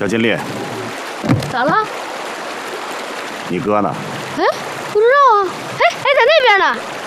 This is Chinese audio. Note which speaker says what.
Speaker 1: 小金丽，
Speaker 2: 咋了？
Speaker 1: 你哥呢？
Speaker 2: 哎，不知道啊。哎，在那边呢。